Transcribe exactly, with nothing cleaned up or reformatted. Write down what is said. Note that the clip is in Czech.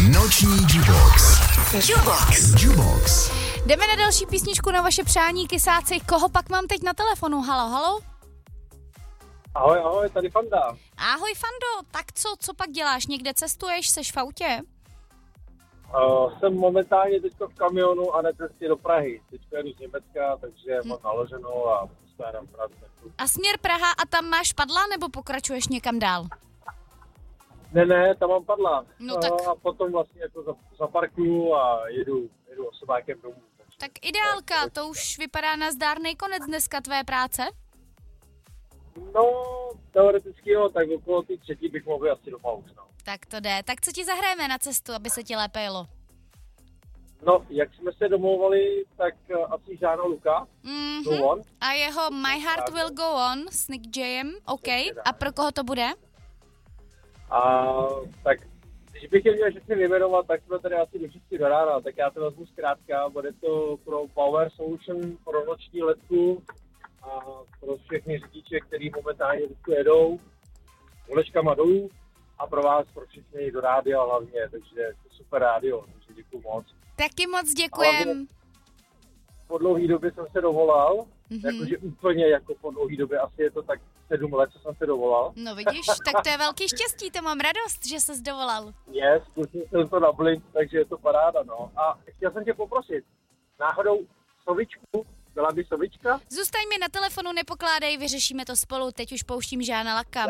Noční Jubox. Jubox. Jubox. Jdeme na další písničku na vaše přání, kysáci. Koho pak mám teď na telefonu? Halo, halo? Ahoj, ahoj, tady Fanda. Ahoj, Fando. Tak co, co pak děláš? Někde cestuješ? Seš v autě? Uh, jsem momentálně teď v kamionu a na cestě do Prahy. Teď jedu z Německa, takže hm. mám naloženou a poskládám práci. A směr Praha a tam máš padla, nebo pokračuješ někam dál? Ne, ne, tam mám padla. No tak... A potom vlastně jako zaparkuju a jedu, jedu osobákem domů. Tak ideálka, to už vypadá na zdárný konec dneska tvé práce? No, teoreticky jo, tak okolo ty třetí bych mohl asi doma už, no. Tak to jde. Tak co ti zahrajeme na cestu, aby se ti lépe jelo? No, jak jsme se domlouvali, tak uh, asi Žána Luka. Mm-hmm. A jeho My Heart Will Go On s Nick Jayem, OK. A pro koho to bude? A tak, když bych je měl všechny vyjmenovat, tak jsme tady asi do šesti do rána, tak já to vezmu zkrátka. Bude to pro Power Solution, pro noční letku a pro všechny řidiče, kteří momentálně jedou volečkama dolů a pro vás, pro všechny do rádia hlavně, takže to super rádio, takže děkuju moc. Taky moc děkujem. Po dlouhý době jsem se dovolal, mm-hmm. jakože úplně jako po dlouhý době, asi je to tak sedm let, co jsem se dovolal. No vidíš, tak to je velký štěstí, to mám radost, že ses dovolal. Je, zkusil jsem to na blink, takže je to paráda, no. A chtěl jsem tě poprosit, náhodou sovičku, byla by sovička? Zůstaň mi na telefonu, nepokládej, vyřešíme to spolu, teď už pouštím Žána Laka.